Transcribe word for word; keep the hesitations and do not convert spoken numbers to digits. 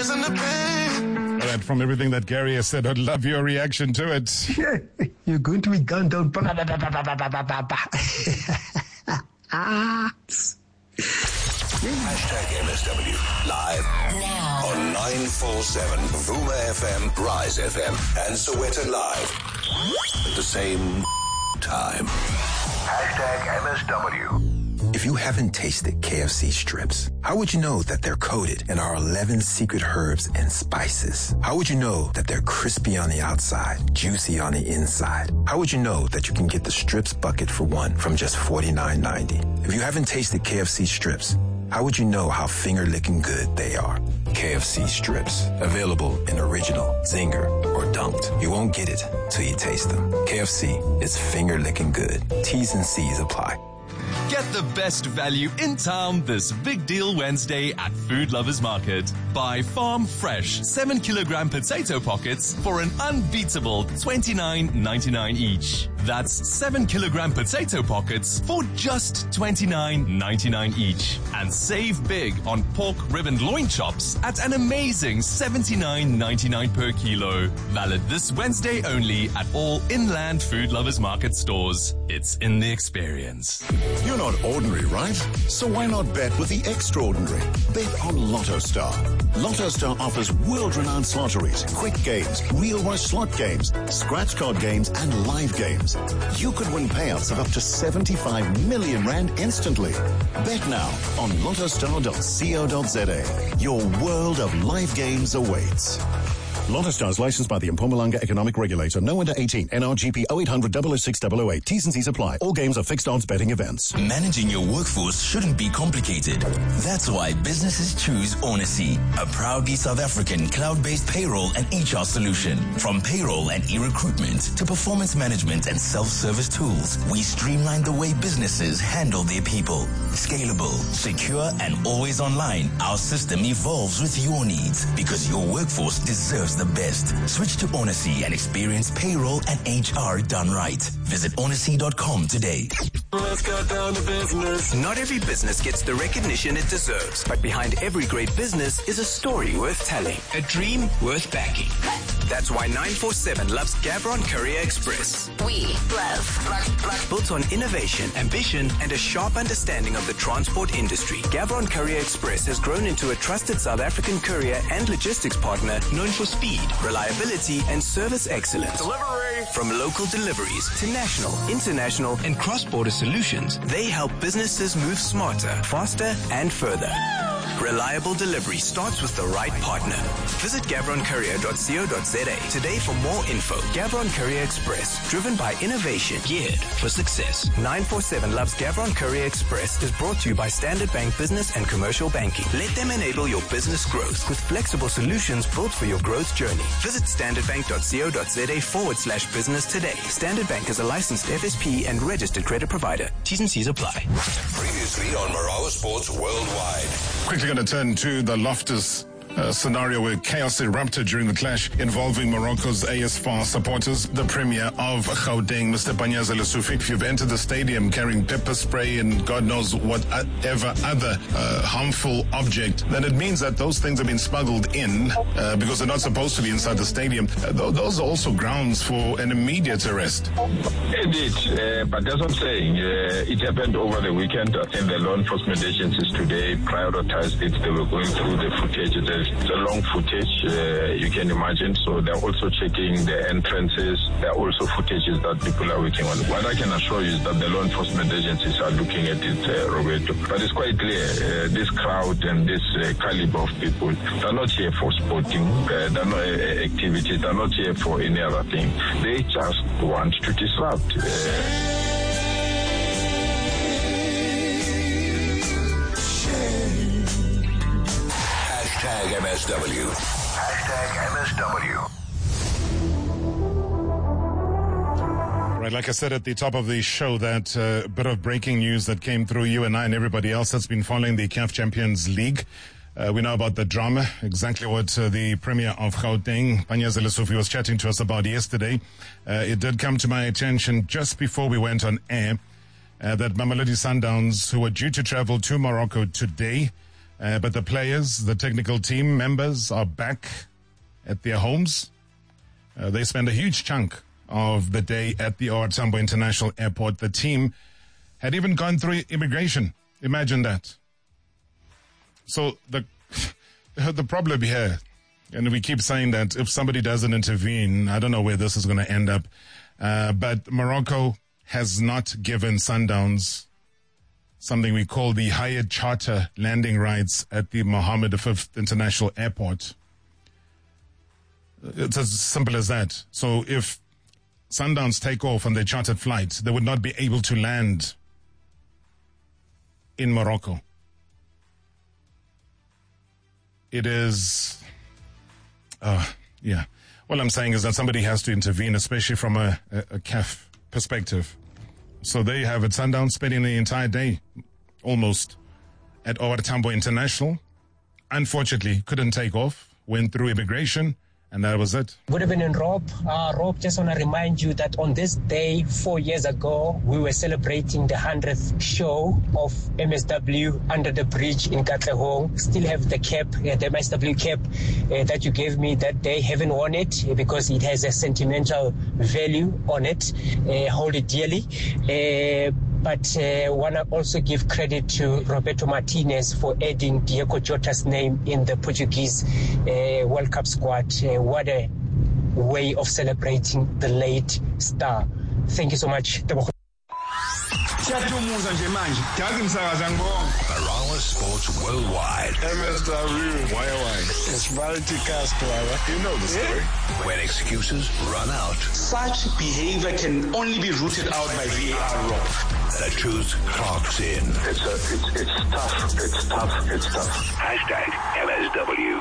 listen to pain. All right, from everything that Gary has said, I'd love your reaction to it. You're going to be gunned down. Hashtag M S W live now on nine four seven Vuma F M, Rise F M, and Sowetan Live at the same time. Hashtag M S W. If you haven't tasted K F C strips, how would you know that they're coated in our eleven secret herbs and spices? How would you know that they're crispy on the outside, juicy on the inside? How would you know that you can get the strips bucket for one from just forty-nine ninety? If you haven't tasted K F C strips, how would you know how finger-licking good they are? K F C strips, available in original, zinger, or dunked. You won't get it till you taste them. K F C is finger-licking good. T's and C's apply. Get the best value in town this Big Deal Wednesday at Food Lovers Market. Buy farm fresh seven kilogram potato pockets for an unbeatable twenty-nine ninety-nine each. That's seven kilogram potato pockets for just twenty-nine ninety-nine each. And save big on pork ribbon loin chops at an amazing seventy-nine ninety-nine per kilo. Valid this Wednesday only at all Inland Food Lovers Market stores. It's in the experience. You're not ordinary, right? So why not bet with the extraordinary? Bet on Lotto Star. Lotto Star offers world-renowned lotteries, quick games, real-world slot games, scratch card games, and live games. You could win payouts of up to seventy-five million rand instantly. Bet now on lottostar dot co dot za. Your world of live games awaits. Lottostar is licensed by the Mpumalanga Economic Regulator. No under eighteen. N R G P oh eight hundred, double oh six, double oh eight. T's and C's apply. All games are fixed odds betting events. Managing your workforce shouldn't be complicated. That's why businesses choose Onacy, a proudly South African cloud-based payroll and H R solution. From payroll and e-recruitment to performance management and self-service tools, we streamline the way businesses handle their people. Scalable, secure, and always online, our system evolves with your needs because your workforce deserves the best. Switch to Onacy and experience payroll and H R done right. Visit onacy dot com today. Let's go down to business. Not every business gets the recognition it deserves, but behind every great business is a story worth telling, a dream worth backing. That's why nine four seven loves Gavron Courier Express. We love black, black. Built on innovation, ambition, and a sharp understanding of the transport industry, Gavron Courier Express has grown into a trusted South African courier and logistics partner known for speed, reliability, and service excellence. Delivery! From local deliveries to national, international, and cross-border solutions, they help businesses move smarter, faster, and further. Reliable delivery starts with the right partner. Visit gavron courier dot co dot za today for more info. Gavron Courier Express, driven by innovation, geared for success. nine four seven Loves Gavron Courier Express is brought to you by Standard Bank Business and Commercial Banking. Let them enable your business growth with flexible solutions built for your growth journey. Visit standard bank dot co dot za forward slash business today. Standard Bank is a licensed F S P and registered credit provider. T's and C's apply. Previously on Marawa Sports Worldwide. Quickly going to turn to the Loftus Uh, scenario where chaos erupted during the clash involving Morocco's A S F A R supporters. The Premier of Gauteng, Mister Panyaza Lesufi, if you've entered the stadium carrying pepper spray and God knows whatever other uh, harmful object, then it means that those things have been smuggled in uh, because they're not supposed to be inside the stadium. Uh, th- those are also grounds for an immediate arrest. Indeed, uh, but that's what I'm saying. Uh, it happened over the weekend. I think the law enforcement agencies today prioritized it. They were going through the footage. There's It's a long footage, uh, you can imagine. So they're also checking the entrances. There are also footages that people are working on. What I can assure you is that the law enforcement agencies are looking at it, uh, Roberto. But it's quite clear, uh, this crowd and this uh, caliber of people, they're not here for sporting, uh, they're not uh, activities, they're not here for any other thing. They just want to disrupt. Uh, Hashtag M S W. Hashtag M S W. Right, like I said at the top of the show, that uh, bit of breaking news that came through you and I and everybody else that's been following the C A F Champions League. Uh, we know about the drama, exactly what uh, the Premier of Gauteng, Panyaza Lesufi, was chatting to us about yesterday. Uh, it did come to my attention just before we went on air uh, that Mamelodi Sundowns, who were due to travel to Morocco today, Uh, but the players, the technical team members are back at their homes. Uh, they spend a huge chunk of the day at the O R Tambo International Airport. The team had even gone through immigration. Imagine that. So the the problem here, and we keep saying that if somebody doesn't intervene, I don't know where this is going to end up. Uh, but Morocco has not given Sundowns something we call the hired charter landing rights at the Mohammed the fifth International Airport. It's as simple as that. So if Sundowns take off on their chartered flight, they would not be able to land in Morocco. It is, uh, yeah. All I'm saying is that somebody has to intervene, especially from a, a, a C A F perspective. So they have at Sundown spending the entire day almost at O R Tambo International. Unfortunately, couldn't take off, went through immigration, and that was it. Good evening, Rob. Uh, Rob, just want to remind you that on this day, four years ago, we were celebrating the hundredth show of M S W Under the Bridge in Katlehong. Still have the cap, uh, the M S W cap uh, that you gave me that day. Haven't worn it uh, because it has a sentimental value on it. Uh, hold it dearly. Uh, But I uh, want to also give credit to Roberto Martinez for adding Diego Jota's name in the Portuguese uh, World Cup squad. Uh, what a way of celebrating the late star. Thank you so much. Barala Sports Worldwide. M S W. Why away? It's multicast, brother. You know the story. Yeah. When excuses run out. Such behavior can only be rooted out by V A R, Rob. The truth clocks in. It's, a, it's, it's tough. It's tough. It's tough. Hashtag M S W.